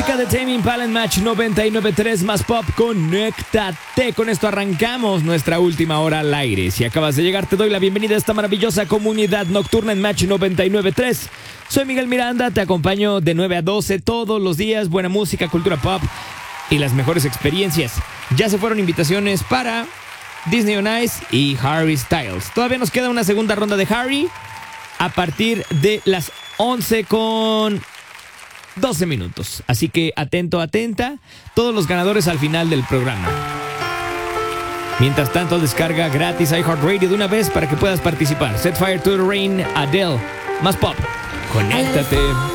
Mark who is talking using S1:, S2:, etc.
S1: música de Tame Impala en Match 99.3 más pop. Conéctate. Con esto arrancamos nuestra última hora al aire. Si acabas de llegar, te doy la bienvenida a esta maravillosa comunidad nocturna en Match 99.3. Soy Miguel Miranda, te acompaño de 9 a 12 todos los días. Buena música, cultura pop y las mejores experiencias. Ya se fueron invitaciones para Disney on Ice y Harry Styles. Todavía nos queda una segunda ronda de Harry a partir de las 11:12 minutos. Así que atento, atenta. Todos los ganadores al final del programa. Mientras tanto, descarga gratis iHeartRadio de una vez para que puedas participar. Set Fire to the Rain, Adele. Más pop. Conéctate.